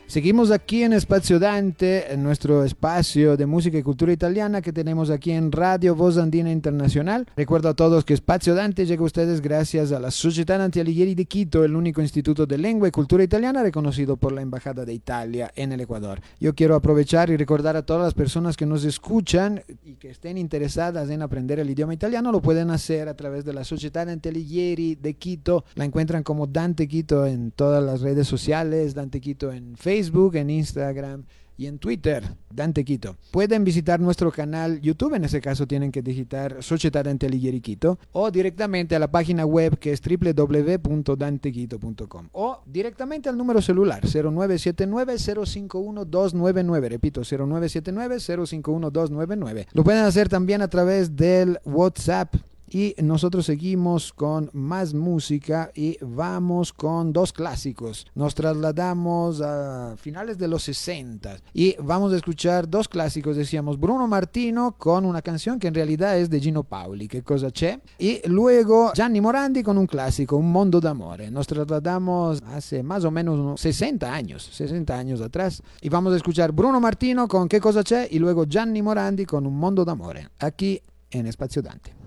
Seguimos aquí en Espacio Dante, en nuestro espacio de música y cultura italiana que tenemos aquí en Radio Voz Andina Internacional. Recuerdo a todos que Espacio Dante llega a ustedes gracias a la Società Dante Alighieri de Quito, el único instituto de lengua y cultura italiana reconocido por la Embajada de Italia en el Ecuador. Yo quiero aprovechar y recordar a todas las personas que nos escuchan y que estén interesadas en aprender el idioma italiano, lo pueden hacer a través de la Società Dante Alighieri de Quito. La encuentran como Dante Quito en todas las redes sociales, Dante Quito en Facebook, en Instagram y en Twitter, Dante Quito. Pueden visitar nuestro canal YouTube, en ese caso tienen que digitar Società Dante Alighieri Quito, o directamente a la página web que es www.dantequito.com, o directamente al número celular 0979-051-299, repito, 0979-051-299. Lo pueden hacer también a través del WhatsApp. Y nosotros seguimos con más música y vamos con dos clásicos. Nos trasladamos a finales de los 60 y vamos a escuchar dos clásicos. Decíamos Bruno Martino con una canción que en realidad es de Gino Paoli, ¿Qué cosa c'è? Y luego Gianni Morandi con un clásico, Un mondo d'amore. Nos trasladamos hace más o menos unos 60 años atrás. Y vamos a escuchar Bruno Martino con ¿Qué cosa c'è? Y luego Gianni Morandi con Un mondo d'amore. Aquí en Espacio Dante.